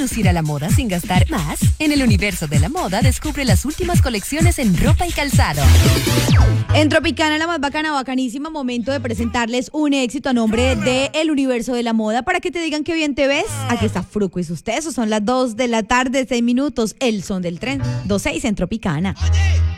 lucir a la moda sin gastar más? En el universo de la moda descubre las últimas colecciones en ropa y calzado. En Tropicana, la más bacana, bacanísima, momento de presentarles un éxito a nombre de El Universo de la Moda para que te digan qué bien te ves. Aquí está Fruco y sus tesos. Son las 2 de la tarde, 6 minutos. El son del tren. 2:06 en Tropicana.